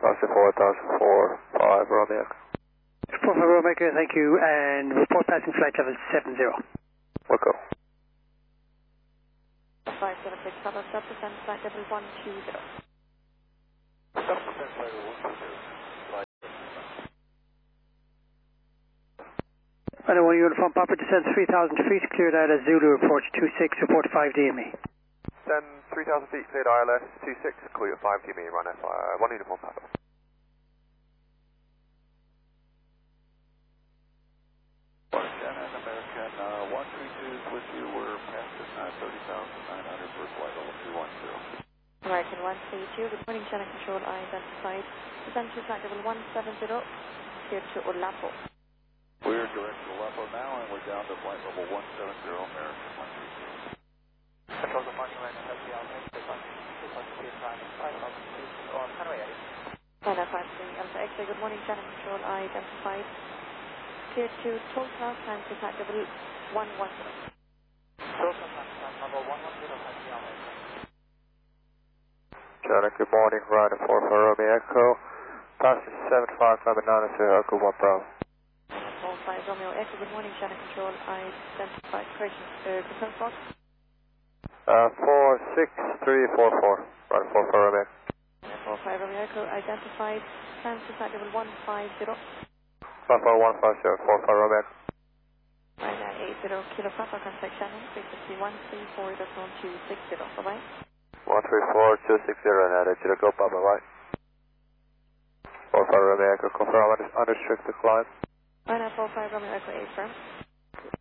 Passenger 4004, 5 Romeo. 45 Romeo Echo, thank you, and report passing flight level 70. We'll go. 576, Papa, stop descent, flight level 120. Stop descent, flight level 120. And I want uniform Papa descent 3,000 feet, cleared out as Zulu, report 26, report 5 DME. Send 3,000 feet, cleared ILS 26, clear 5 DME, run FI, 1 uniform Papa. Shannon, American 132 with you, we're past at 30,900 for flight level 210. American 132, good morning, Channel Control, I identified. Descent to flight level 170, cleared to Olapo. We're direct to Aleppo now, and we're down to flight level 170, American 132. Control, good morning, right now, heavy Alpha, time, 5,000 feet, on Hanoi, China 53, Alpha X-ray, good morning, Channel Control, I identified. Cleared to Tulsa, time to flight level 110. Tulsa, time, level 110, heavy Alpha. Channel, good morning, Ryder 45 Romeo Echo. Passenger 75, number 9, Echo 1 Bravo. 45 Romeo Echo, good morning, Channel Control, I identified correction, confirm box. 46344, Ryder 45 Romeo. 45 Romeo Echo, identified, time to flight level 150. Papa 150, 45 Romeo. 9980 Kilo Papa, contact channel, frequency 134.260, bye-bye. 134.260, and added to the go, Papa, right? 45 Romeo Echo, confirm unrestricted climb. 45 Romeo Echo, A firm.